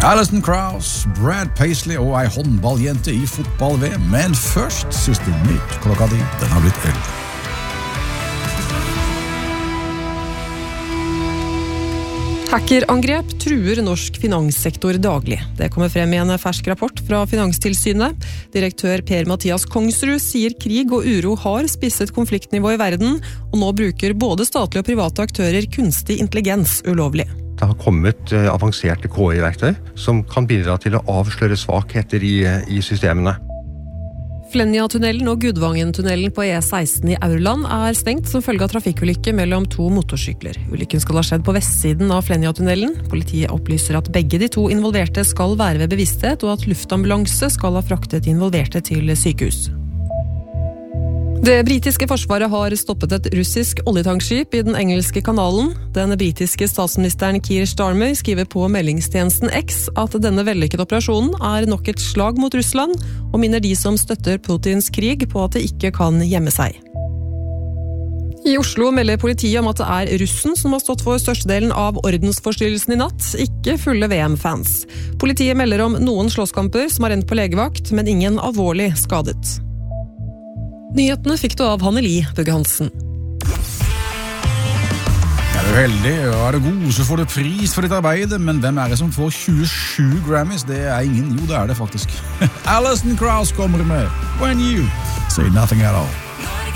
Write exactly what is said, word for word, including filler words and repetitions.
Alison Krauss, Brad Paisley og ei håndballjente i fotball-V. Men først siste nytt. Klokka di, den har blitt elleve. Hackerangrep truer norsk finanssektor daglig. Det kommer frem i en fersk rapport fra Finanstilsynet. Direktør Per-Mathias Kongsrud sier krig og uro har spisset konfliktnivå i verden, og nå bruker både statlige og private aktører kunstig intelligens ulovlig. Det har kommet avanserte K I-verktøy som kan bidra til å avsløre svakheter i, i systemene. Flenja-tunnelen og Gudvangen-tunnelen på E seksten i Aurland er stengt som følge av trafikkulykke mellom to motorsykler. Ulykken skal ha skjedd på vestsiden av Flenja-tunnelen. Politiet opplyser at begge de to involverte skal være ved bevissthet, og at luftambulanse skal ha fraktet involverte til sykehus. Det britiske forsvaret har stoppet et russisk oljetankskip i den engelske kanalen. Den britiske statsministeren Keir Starmer skriver på meldingstjenesten X at denne vellykkede operasjonen er nok et slag mot Russland, og minner de som støtter Putins krig på at det ikke kan gjemme seg. I Oslo melder politiet om at det er russen som har stått for størstedelen av ordensforstyrrelsen i natt, ikke fulle V M-fans. Politiet melder om noen slåsskamper som har endt på legevakt, men ingen alvorlig skadet. Nyhetene fikk du av Hanneli Bugge Hansen. Er du heldig, og er du god, så får du pris for ditt arbeid, men hvem er det som får tjuesju Grammys? Det er ingen, jo det er det faktisk. Alison Krauss kommer med When You Say Nothing At All.